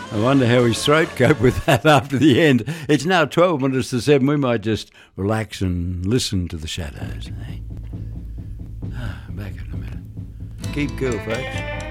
I wonder how his throat coped with that after the end. It's now 12 minutes to 7. We might just relax and listen to the Shadows. Eh? Back in a minute. Keep cool, folks.